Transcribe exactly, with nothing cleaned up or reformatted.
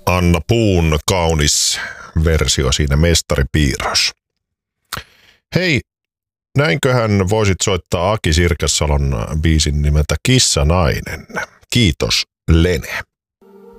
Anna Puun kaunis versio siinä, mestaripiirros. Hei, näinköhän voisit soittaa Aki Sirkassalon biisin nimeltä Kissanainen. Kiitos, Lene.